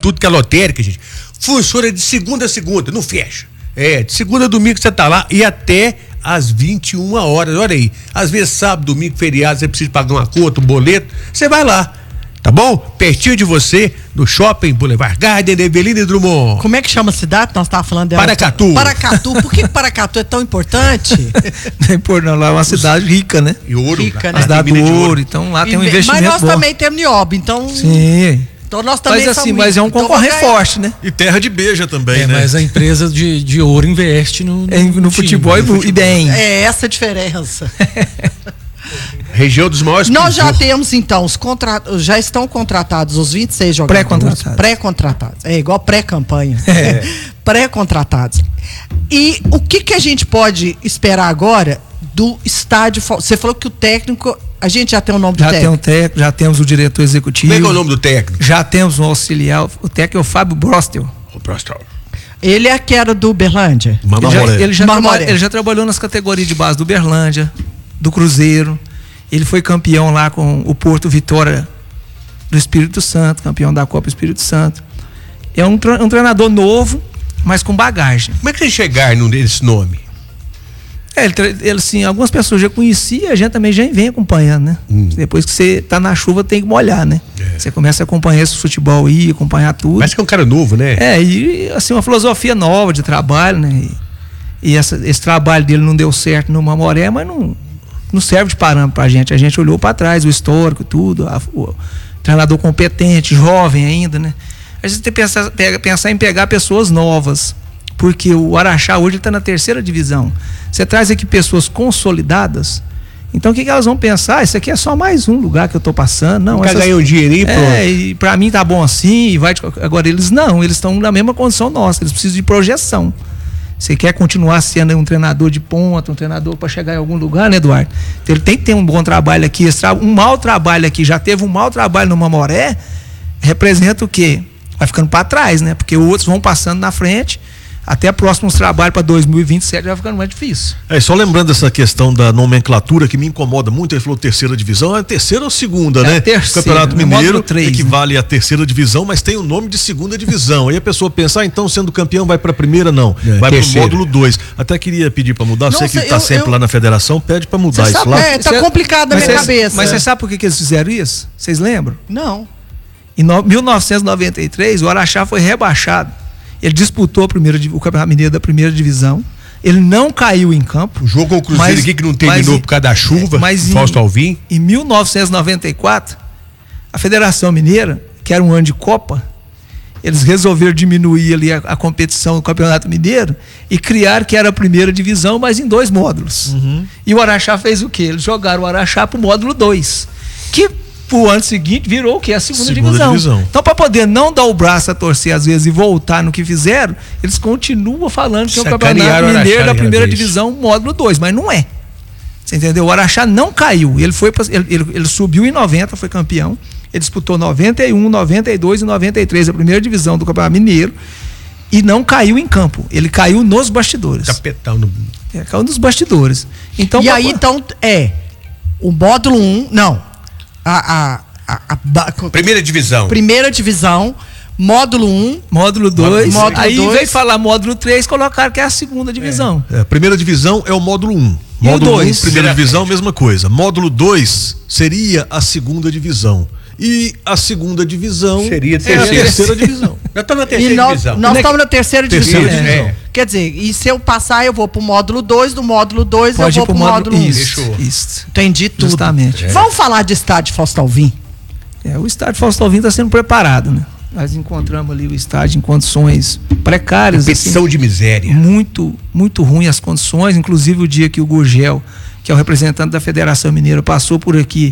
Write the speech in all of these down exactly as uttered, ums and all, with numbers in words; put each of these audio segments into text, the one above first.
tudo que é lotérica, gente, funciona de segunda a segunda, não fecha. É, de segunda a domingo você tá lá e até às vinte e uma horas, olha aí. Às vezes sábado, domingo, feriado, você precisa pagar uma conta, um boleto, você vai lá. Tá bom? Pertinho de você, no Shopping Boulevard Garden, Evelina e Drummond. Como é que chama a cidade? Nós estávamos falando dela. Paracatu. Paracatu. Por que Paracatu é tão importante? Não é importante, não. Lá é uma cidade rica, né? E ouro. Rica, né? A cidade do ouro. Então lá E tem um bem, investimento mas nós bom. também temos Niobe, então... Sim. Então nós também Mas assim, somos mas é um então concorrente vamos ganhar. forte, né? E terra de beija também, É, né? mas a empresa de, de ouro investe no, no, É, no time, futebol, no e, futebol. e bem. É essa a diferença. Região dos maiores. Nós já pivôs. temos, então, os contratos, já estão contratados os vinte e seis jogadores. Pré-contratados. Pré-contratados. É igual pré-campanha. É. Pré-contratados. E o que, que a gente pode esperar agora do estádio? Você falou que o técnico, a gente já tem o nome do Já tem um técnico. técnico, já temos o diretor executivo. Como é que é o nome do técnico? Já temos um auxiliar. O técnico é o Fábio Brostel. O Brostel. Ele é que era do Uberlândia. Ele já, Mamamoré. ele, já Marmoré. traba- ele já trabalhou nas categorias de base do Uberlândia, do Cruzeiro. Ele foi campeão lá com o Porto Vitória do Espírito Santo, campeão da Copa Espírito Santo. É um, tre- um treinador novo, mas com bagagem. Como é que vocês chegaram nesse nome? É, ele, tre- ele assim, algumas pessoas já conheciam, a gente também já vem acompanhando, né? Hum. Depois que você tá na chuva, tem que molhar, né? É. Você começa a acompanhar esse futebol aí, acompanhar tudo. Parece que é um cara novo, né? É, e assim, uma filosofia nova de trabalho, né? E, e essa, esse trabalho dele não deu certo no Mamoré, mas não, não serve de parâmetro pra gente. A gente olhou pra trás, o histórico, tudo, a, o treinador competente, jovem ainda, né? A gente tem que pensar, pega, pensar em pegar pessoas novas, porque o Araxá hoje está na terceira divisão. Você traz aqui pessoas consolidadas, então o que, que elas vão pensar? Isso aqui é só mais um lugar que eu tô passando. Não, Quer essas- ganhar um dinheirinho, pronto. é, e pra mim tá bom assim, e vai de- agora eles não, eles estão na mesma condição nossa, eles precisam de projeção. Você quer continuar sendo um treinador de ponta, um treinador para chegar em algum lugar, né, Eduardo? Então, ele tem que ter um bom trabalho aqui, esse tra- um mau trabalho aqui, já teve um mau trabalho no Mamoré, representa o quê? Vai ficando para trás, né? Porque outros vão passando na frente, até próximos trabalhos para dois mil e vinte e sete vai ficando mais difícil. É, só lembrando essa questão da nomenclatura que me incomoda muito, ele falou terceira divisão, é a terceira ou segunda, É né? a terceira, O Campeonato né? Mineiro Módulo três, equivale à terceira divisão, mas tem o nome de segunda divisão. Aí a pessoa pensa, ah, então sendo campeão vai pra primeira, não. É, vai terceira. pro módulo dois. Até queria pedir pra mudar, você Nossa, que tá eu- sempre eu- lá na federação, pede pra mudar Você isso sabe, lá. É, tá Cê- complicado na mas minha cê- cabeça. Mas você sabe por que, que eles fizeram isso? Vocês lembram? Não. Em no- mil novecentos e noventa e três, o Araxá foi rebaixado. Ele disputou a primeira, div- o Campeonato Mineiro da primeira divisão. Ele não caiu em campo. O jogo com o Cruzeiro Mas- aqui que não mas terminou em- por causa da chuva, mas em- Fausto Alvim. Em mil novecentos e noventa e quatro, a Federação Mineira, que era um ano de Copa, eles resolveram diminuir ali a, a competição do Campeonato Mineiro e criar que era a primeira divisão, mas em dois módulos. E o Araxá fez o quê? Eles jogaram o Araxá pro módulo dois, que pro ano seguinte virou o quê? A segunda, Segunda divisão. divisão. Então, para poder não dar o braço a torcer às vezes e voltar no que fizeram, eles continuam falando que é o Sacanearam Campeonato o Mineiro Araxá da primeira vez. divisão, módulo dois, mas não é. Você entendeu? O Araxá não caiu. Ele, foi pra, ele, ele, ele subiu em noventa, foi campeão. Ele disputou noventa e um, noventa e dois e noventa e três, a primeira divisão do Campeonato Mineiro. E não caiu em campo. Ele caiu nos bastidores. Tapetão no... É, caiu nos bastidores. Então, E pra- aí, então, é o módulo um, não, a, a, a, a ba- Primeira divisão. primeira divisão, módulo um, módulo dois. Módulo Aí, dois. em vez de falar módulo três, colocaram que é a segunda divisão. É, primeira divisão é o módulo um. E o Módulo um, dois? primeira divisão, mesma coisa. Módulo dois seria a segunda divisão. E a segunda divisão Seria é a terceira. terceira divisão. Nós estamos na e terceira nós, divisão. nós estamos na terceira divisão. Terceira divisão. É. Quer dizer, e se eu passar, eu vou pro módulo dois, do módulo dois eu Pode ir vou pro pro módulo um. Isso, Fechou. isso. Entendi tudo. Justamente. É. Vamos falar de estádio Fausto Alvim? É, o estádio Fausto Alvim está sendo preparado, né? Nós encontramos ali o estádio em condições precárias, Competição assim, de miséria. muito, muito ruim as condições. Inclusive o dia que o Gurgel, que é o representante da Federação Mineira, passou por aqui,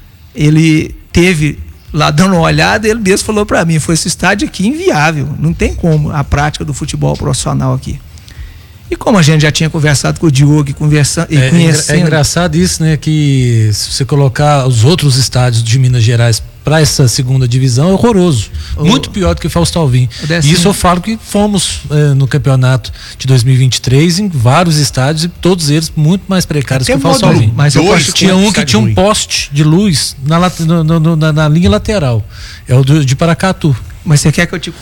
ele teve lá dando uma olhada, ele mesmo falou para mim, foi esse estádio aqui inviável, não tem como a prática do futebol profissional aqui. E como a gente já tinha conversado com o Diogo e, conversa, e É, é, conhecendo... é engraçado isso, né? Que se você colocar os outros estádios de Minas Gerais para essa segunda divisão é horroroso. O- Muito pior do que Fausto Alvim. O décimo- E isso eu falo que fomos é, no campeonato de dois mil e vinte e três em vários estádios e todos eles muito mais precários Até que o Fausto módulo Alvim. Mas eu dois, posso- Tinha um que estádio tinha um ruim. poste de luz na, lat- no- no- no- na, na linha lateral. É o do- de Paracatu. Mas você quer que eu te